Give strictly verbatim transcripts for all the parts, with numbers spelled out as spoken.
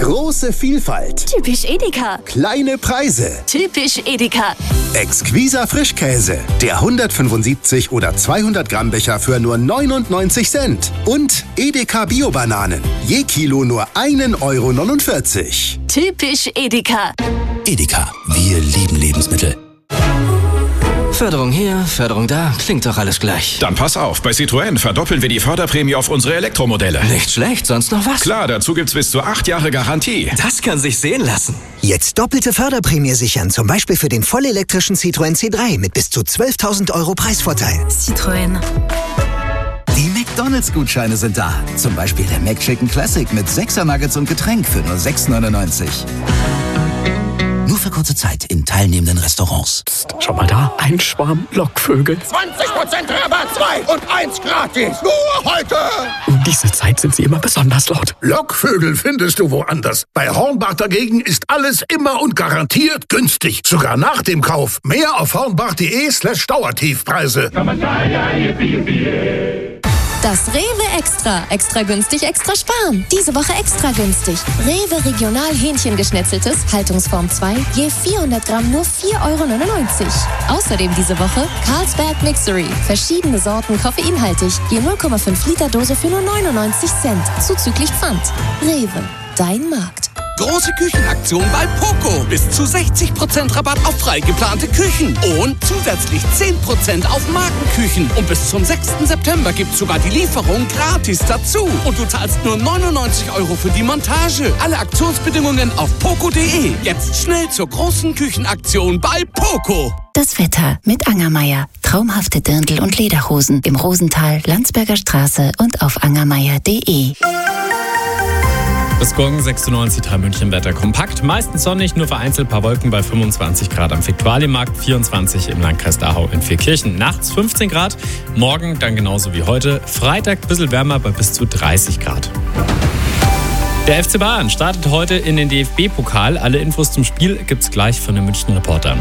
Große Vielfalt. Typisch Edeka. Kleine Preise. Typisch Edeka. Exquiser Frischkäse. Der hundertfünfundsiebzig oder zweihundert Gramm Becher für nur neunundneunzig Cent. Und Edeka Bio-Bananen. Je Kilo nur ein Euro neunundvierzig. Typisch Edeka. Edeka, wir lieben Lebensmittel. Förderung hier, Förderung da, klingt doch alles gleich. Dann pass auf, bei Citroën verdoppeln wir die Förderprämie auf unsere Elektromodelle. Nicht schlecht, sonst noch was? Klar, dazu gibt's bis zu acht Jahre Garantie. Das kann sich sehen lassen. Jetzt doppelte Förderprämie sichern, zum Beispiel für den vollelektrischen Citroën C drei mit bis zu zwölftausend Euro Preisvorteil. Citroën. Die McDonalds-Gutscheine sind da. Zum Beispiel der McChicken Classic mit sechser Nuggets und Getränk für nur sechs neunundneunzig. Nur für kurze Zeit in teilnehmenden Restaurants. Psst, schau mal da, ein Schwarm Lockvögel. zwanzig Prozent Rabatt, zwei und eins gratis. Nur heute. Um diese Zeit sind sie immer besonders laut. Lockvögel findest du woanders. Bei Hornbach dagegen ist alles immer und garantiert günstig. Sogar nach dem Kauf. Mehr auf hornbach.de slash Dauertiefpreise. Das Rewe Extra. Extra günstig, extra sparen. Diese Woche extra günstig. Rewe Regional Hähnchengeschnetzeltes, Haltungsform zwei, je vierhundert Gramm nur vier Euro neunundneunzig. Außerdem diese Woche Carlsberg Mixery. Verschiedene Sorten koffeinhaltig, je null Komma fünf Liter Dose für nur neunundneunzig Cent. Zuzüglich Pfand. Rewe, dein Markt. Große Küchenaktion bei Poco. Bis zu sechzig Prozent Rabatt auf frei geplante Küchen. Und zusätzlich zehn Prozent auf Markenküchen. Und bis zum sechsten September gibt's sogar die Lieferung gratis dazu. Und du zahlst nur neunundneunzig Euro für die Montage. Alle Aktionsbedingungen auf poco punkt de. Jetzt schnell zur großen Küchenaktion bei Poco. Das Wetter mit Angermeier. Traumhafte Dirndl und Lederhosen im Rosental, Landsberger Straße und auf angermeier punkt de. Das Gong sechsundneunzig Komma drei München Wetter kompakt. Meistens sonnig, nur vereinzelt paar Wolken bei fünfundzwanzig Grad am Viktualienmarkt, vierundzwanzig im Landkreis Dachau in Vierkirchen. Nachts fünfzehn Grad, morgen dann genauso wie heute. Freitag ein bisschen wärmer bei bis zu dreißig Grad. Der F C Bayern startet heute in den D F B-Pokal. Alle Infos zum Spiel gibt's gleich von den München Reportern.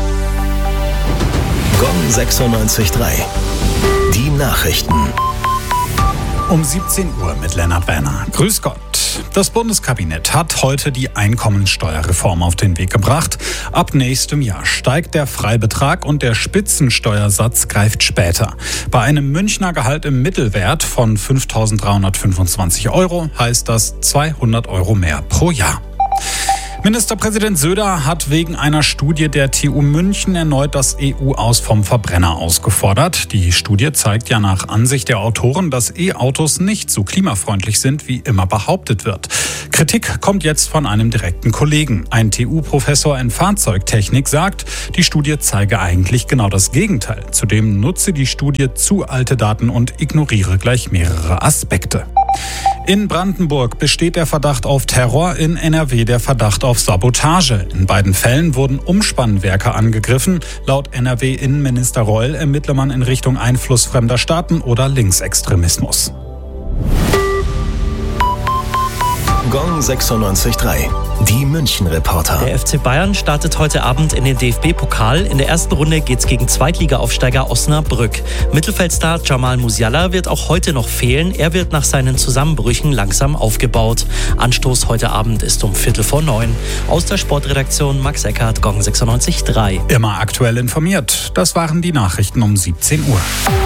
Gong sechsundneunzig Komma drei. Die Nachrichten. Um siebzehn Uhr mit Lennart Werner. Grüß Gott. Das Bundeskabinett hat heute die Einkommensteuerreform auf den Weg gebracht. Ab nächstem Jahr steigt der Freibetrag und der Spitzensteuersatz greift später. Bei einem Münchner Gehalt im Mittelwert von fünftausenddreihundertfünfundzwanzig Euro heißt das zweihundert Euro mehr pro Jahr. Ministerpräsident Söder hat wegen einer Studie der T U München erneut das E U-Aus vom Verbrenner ausgefordert. Die Studie zeigt ja nach Ansicht der Autoren, dass E-Autos nicht so klimafreundlich sind, wie immer behauptet wird. Kritik kommt jetzt von einem direkten Kollegen. Ein T U-Professor in Fahrzeugtechnik sagt, die Studie zeige eigentlich genau das Gegenteil. Zudem nutze die Studie zu alte Daten und ignoriere gleich mehrere Aspekte. In Brandenburg besteht der Verdacht auf Terror, in N R W der Verdacht auf Sabotage. In beiden Fällen wurden Umspannwerke angegriffen. Laut N R W-Innenminister Reul ermittle man in Richtung Einfluss fremder Staaten oder Linksextremismus. Gong sechsundneunzig Komma drei. Die München-Reporter. Der F C Bayern startet heute Abend in den D F B-Pokal. In der ersten Runde geht's gegen Zweitliga-Aufsteiger Osnabrück. Mittelfeldstar Jamal Musiala wird auch heute noch fehlen. Er wird nach seinen Zusammenbrüchen langsam aufgebaut. Anstoß heute Abend ist um Viertel vor neun. Aus der Sportredaktion Max Eckert, Gong sechsundneunzig Komma drei. Immer aktuell informiert. Das waren die Nachrichten um siebzehn Uhr.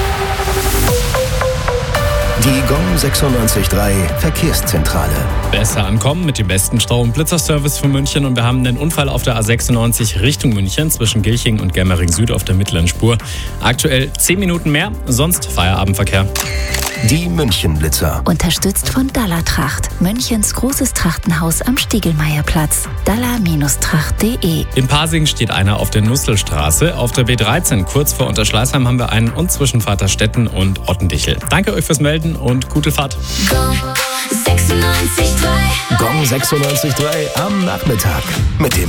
Die Gong sechsundneunzig Komma drei Verkehrszentrale. Besser ankommen mit dem besten Stau- und Blitzerservice für München. Und wir haben einen Unfall auf der A sechsundneunzig Richtung München zwischen Gilching und Germering Süd auf der mittleren Spur. Aktuell zehn Minuten mehr, sonst Feierabendverkehr. Die München-Blitzer. Unterstützt von Dallertracht. Münchens großes Trachtenhaus am Stiegelmeierplatz. daller Tracht punkt de. In Pasing steht einer auf der Nusselstraße. Auf der B dreizehn kurz vor Unterschleißheim haben wir einen und zwischen Vaterstetten und Ottendichel. Danke euch fürs Melden und gute Fahrt. Gong sechsundneunzig Komma drei am Nachmittag mit dem